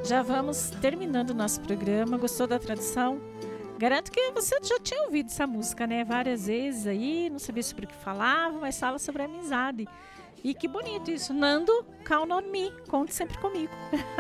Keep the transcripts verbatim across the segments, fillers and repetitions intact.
já vamos terminando o nosso programa. Gostou da tradução? Garanto que você já tinha ouvido essa música, né? Várias vezes aí, não sabia sobre o que falava, mas fala sobre amizade. E que bonito isso. Nando, count on me. Conte sempre comigo.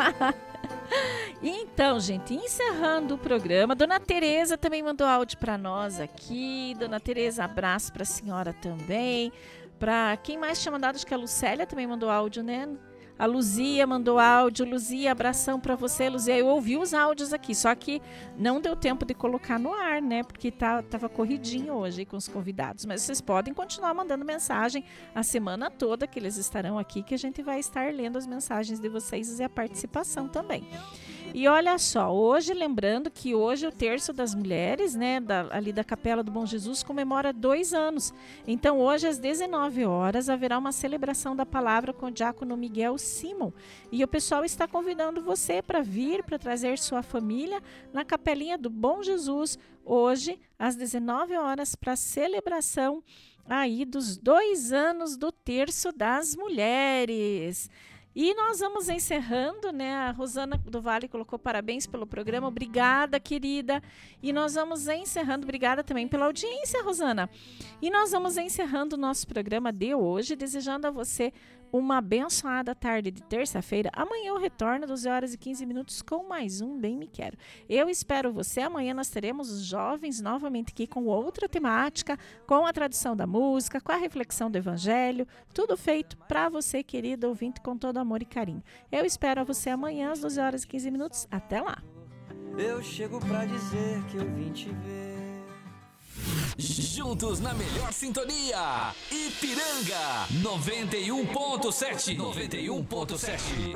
Então, gente, encerrando o programa, Dona Tereza também mandou áudio para nós aqui. Dona Tereza, abraço para a senhora também. Para quem mais tinha mandado, acho que a Lucélia também mandou áudio, né? A Luzia mandou áudio. Luzia, abração para você, Luzia. Eu ouvi os áudios aqui, só que não deu tempo de colocar no ar, né? Porque tá, tava corridinho hoje com os convidados. Mas vocês podem continuar mandando mensagem a semana toda que eles estarão aqui, que a gente vai estar lendo as mensagens de vocês e a participação também. E olha só, hoje, lembrando que hoje o Terço das Mulheres, né, da, ali da Capela do Bom Jesus, comemora dois anos. Então, hoje, às dezenove horas, haverá uma celebração da palavra com o diácono Miguel Simon. E o pessoal está convidando você para vir, para trazer sua família na Capelinha do Bom Jesus, hoje, às dezenove horas, para a celebração aí dos dois anos do Terço das Mulheres. E nós vamos encerrando, né? A Rosana do Vale colocou parabéns pelo programa. Obrigada, querida. E nós vamos encerrando. Obrigada também pela audiência, Rosana. E nós vamos encerrando o nosso programa de hoje, desejando a você uma abençoada tarde de terça-feira. Amanhã eu retorno, doze horas e quinze minutos, com mais um Bem Me Quero. Eu espero você. Amanhã nós teremos os jovens novamente aqui com outra temática, com a tradução da música, com a reflexão do Evangelho. Tudo feito para você, querido ouvinte, com todo amor e carinho. Eu espero você amanhã às doze horas e quinze minutos. Até lá. Eu chego pra dizer que eu vim te ver. Juntos na melhor sintonia, Ipiranga noventa e um ponto sete. noventa e um ponto sete.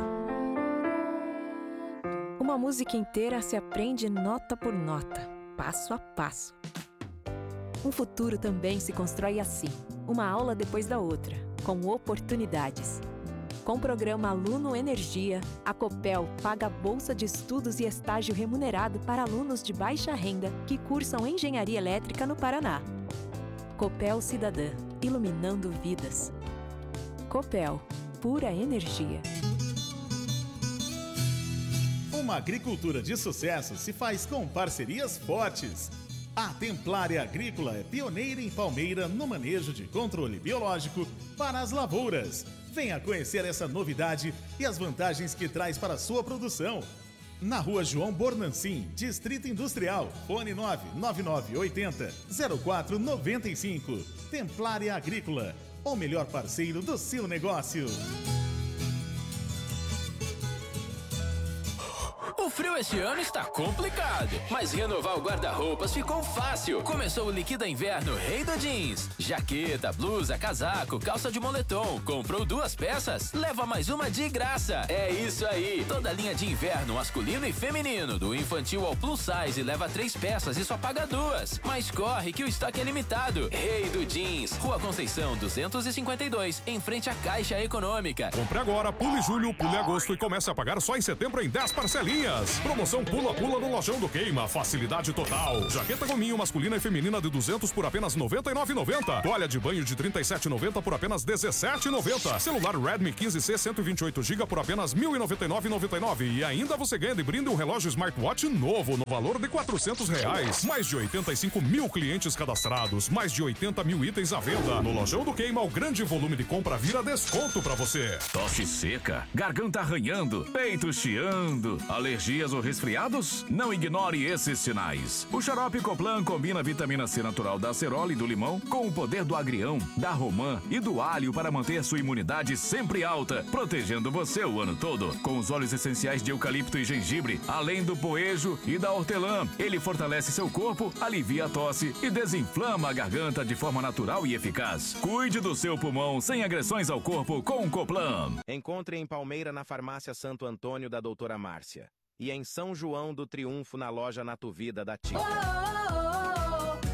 Uma música inteira se aprende nota por nota, passo a passo. Um futuro também se constrói assim, uma aula depois da outra, com oportunidades. Com o programa Aluno Energia, a Copel paga bolsa de estudos e estágio remunerado para alunos de baixa renda que cursam engenharia elétrica no Paraná. Copel Cidadã, iluminando vidas. Copel, pura energia. Uma agricultura de sucesso se faz com parcerias fortes. A Templária Agrícola é pioneira em Palmeira no manejo de controle biológico para as lavouras. Venha conhecer essa novidade e as vantagens que traz para a sua produção. Na rua João Bornancin, Distrito Industrial, fone nove nove nove oito zero zero quatro nove cinco. Templária Agrícola, o melhor parceiro do seu negócio. O frio este ano está complicado, mas renovar o guarda-roupas ficou fácil. Começou o Liquida Inverno Rei do Jeans. Jaqueta, blusa, casaco, calça de moletom. Comprou duas peças, leva mais uma de graça. É isso aí. Toda a linha de inverno masculino e feminino, do infantil ao plus size, leva três peças e só paga duas. Mas corre que o estoque é limitado. Rei do Jeans, Rua Conceição duzentos e cinquenta e dois, em frente à Caixa Econômica. Compre agora, pule julho, pule agosto e comece a pagar só em setembro em dez parcelinhas. Promoção pula-pula no Lojão do Queima. Facilidade total. Jaqueta gominho masculina e feminina de duzentos por apenas noventa e nove reais e noventa centavos. Toalha de banho de trinta e sete reais e noventa centavos por apenas dezessete reais e noventa centavos. Celular Redmi quinze C cento e vinte e oito gigabytes por apenas mil e noventa e nove reais e noventa e nove centavos. E ainda você ganha de brinde um relógio smartwatch novo no valor de quatrocentos reais. Mais de oitenta e cinco mil clientes cadastrados. Mais de oitenta mil itens à venda. No Lojão do Queima, o grande volume de compra vira desconto pra você. Tosse seca, garganta arranhando, peito chiando, alergias ou resfriados? Não ignore esses sinais. O xarope Coplan combina a vitamina C natural da acerola e do limão com o poder do agrião, da romã e do alho para manter sua imunidade sempre alta, protegendo você o ano todo. Com os óleos essenciais de eucalipto e gengibre, além do poejo e da hortelã, ele fortalece seu corpo, alivia a tosse e desinflama a garganta de forma natural e eficaz. Cuide do seu pulmão sem agressões ao corpo com o Coplan. Encontre em Palmeira na farmácia Santo Antônio da doutora Márcia. E em São João do Triunfo na loja Natuvida da Tinta. Oh, oh, oh,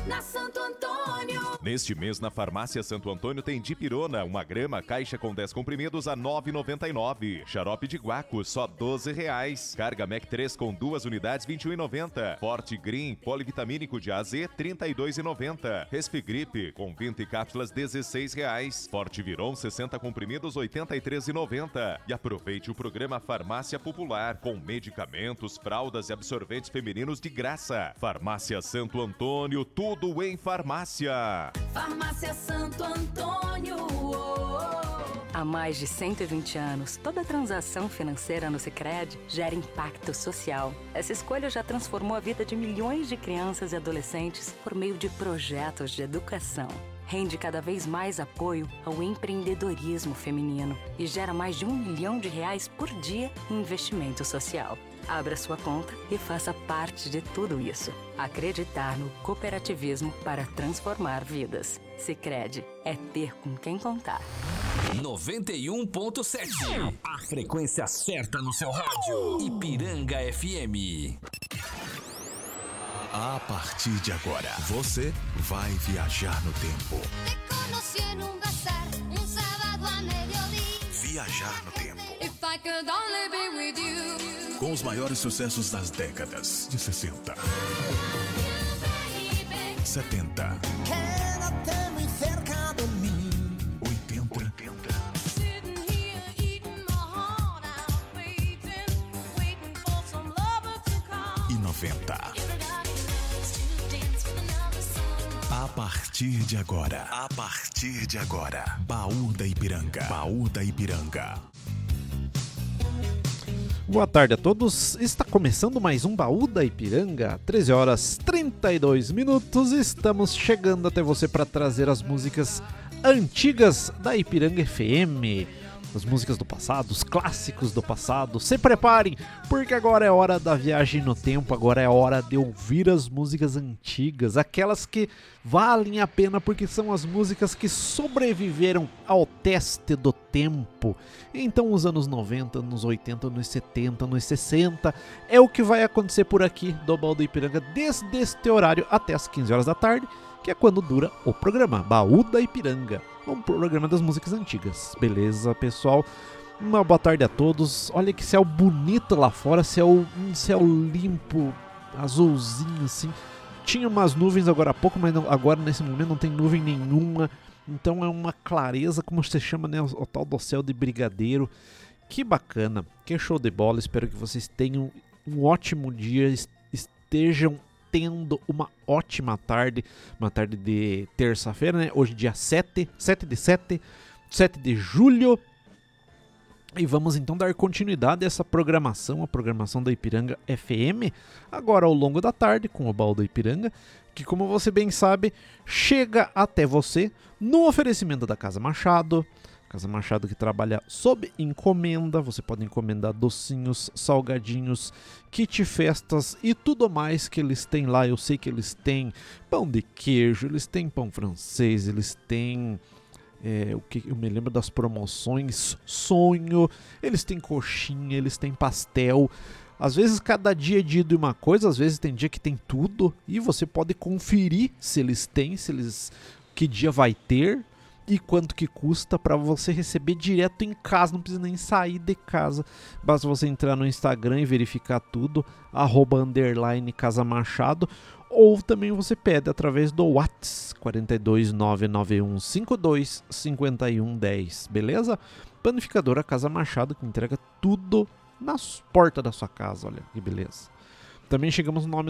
na Santo Antônio. Neste mês, na Farmácia Santo Antônio tem dipirona, uma grama, caixa com dez comprimidos a nove reais e noventa e nove centavos. Xarope de guaco, só doze reais. Carga Mac três com duas unidades, vinte e um reais e noventa centavos. Forte Green, polivitamínico de A a Z, trinta e dois reais e noventa centavos. Resfigripe, com vinte cápsulas, dezesseis reais. Forte Viron, sessenta comprimidos, oitenta e três reais e noventa centavos. E aproveite o programa Farmácia Popular, com medicamentos, fraldas e absorventes femininos de graça. Farmácia Santo Antônio, tudo em farmácia. Farmácia Santo Antônio. Há mais de cento e vinte anos, toda transação financeira no Sicredi gera impacto social. Essa escolha já transformou a vida de milhões de crianças e adolescentes por meio de projetos de educação. Rende cada vez mais apoio ao empreendedorismo feminino e gera mais de um milhão de reais por dia em investimento social. Abra sua conta e faça parte de tudo isso. Acreditar no cooperativismo para transformar vidas. Sicredi é ter com quem contar. noventa e um ponto sete. A frequência certa no seu rádio. Ipiranga F M. A partir de agora, você vai viajar no tempo. Viajar no tempo. Com os maiores sucessos das décadas de sessenta, setenta, oitenta e noventa. A partir de agora, a partir de agora, Baú da Ipiranga, Baú da Ipiranga. Boa tarde a todos, está começando mais um Baú da Ipiranga, treze horas e trinta e dois minutos, estamos chegando até você para trazer as músicas antigas da Ipiranga F M, as músicas do passado, os clássicos do passado. Se preparem, porque agora é hora da viagem no tempo, agora é hora de ouvir as músicas antigas, aquelas que valem a pena porque são as músicas que sobreviveram ao teste do tempo. Então os anos noventa, anos oitenta, anos setenta, anos sessenta é o que vai acontecer por aqui do Baú da Ipiranga desde este horário até as quinze horas da tarde, que é quando dura o programa Baú da Ipiranga, um programa das músicas antigas. Beleza, pessoal? Uma boa tarde a todos. Olha que céu bonito lá fora, céu, um céu limpo, azulzinho assim. Tinha umas nuvens agora há pouco, mas não, agora nesse momento não tem nuvem nenhuma. Então é uma clareza, como você chama, né, o, o tal do céu de brigadeiro. Que bacana, que show de bola. Espero que vocês tenham um ótimo dia, estejam tendo uma ótima tarde, uma tarde de terça-feira, né? Hoje dia sete, sete de sete, sete de julho. E vamos então dar continuidade a essa programação, a programação da Ipiranga F M, agora ao longo da tarde com o Baú da Ipiranga, que, como você bem sabe, chega até você no oferecimento da Casa Machado. Casa Machado, que trabalha sob encomenda, você pode encomendar docinhos, salgadinhos, kit festas e tudo mais que eles têm lá. Eu sei que eles têm pão de queijo, eles têm pão francês, eles têm, é, o que eu me lembro das promoções, sonho, eles têm coxinha, eles têm pastel. Às vezes cada dia é dia de uma coisa, às vezes tem dia que tem tudo, e você pode conferir se eles têm, se eles, que dia vai ter e quanto que custa para você receber direto em casa, não precisa nem sair de casa. Basta você entrar no Instagram e verificar tudo, arroba underline Casa Machado, ou também você pede através do WhatsApp quatro dois nove nove um cinco dois cinco um um zero, beleza? Panificadora Casa Machado, que entrega tudo na porta da sua casa, olha que beleza. Também chegamos no nome